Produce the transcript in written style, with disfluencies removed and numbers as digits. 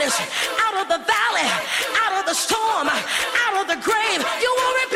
darkness, out of the valley, out of the storm, out of the grave. You will repent.